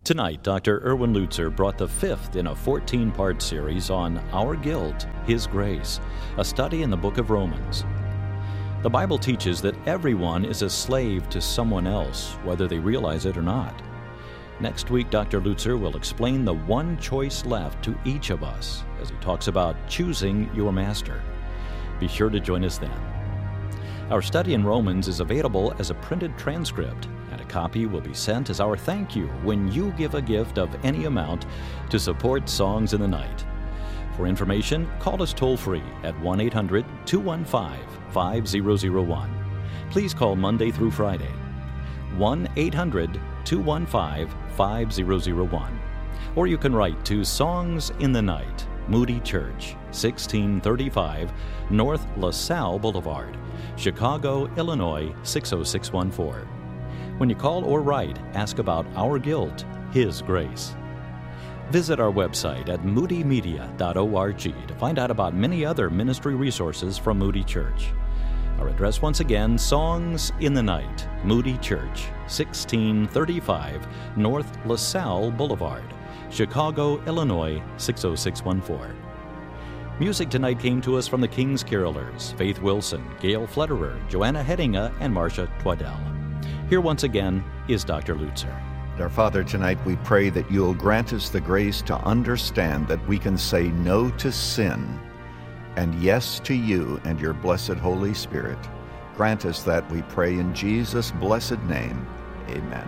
Tonight, Dr. Erwin Lutzer brought the fifth in a 14-part series on Our Guilt, His Grace, a study in the book of Romans. The Bible teaches that everyone is a slave to someone else, whether they realize it or not. Next week, Dr. Lutzer will explain the one choice left to each of us as he talks about choosing your master. Be sure to join us then. Our study in Romans is available as a printed transcript, and a copy will be sent as our thank you when you give a gift of any amount to support Songs in the Night. For information, call us toll-free at 1-800-215-5001. Please call Monday through Friday. 1-800-215-5001. Or you can write to Songs in the Night, Moody Church, 1635 North LaSalle Boulevard, Chicago, Illinois, 60614. When you call or write, ask about Our Guilt, His Grace. Visit our website at moodymedia.org to find out about many other ministry resources from Moody Church. Our address once again, Songs in the Night, Moody Church, 1635 North LaSalle Boulevard, Chicago, Illinois, 60614. Music tonight came to us from the King's Carolers, Faith Wilson, Gail Flederer, Joanna Hedinga, and Marcia Twaddell. Here once again is Dr. Lutzer. Our Father, tonight we pray that you'll grant us the grace to understand that we can say no to sin and yes to you and your blessed Holy Spirit. Grant us that, we pray in Jesus' blessed name. Amen.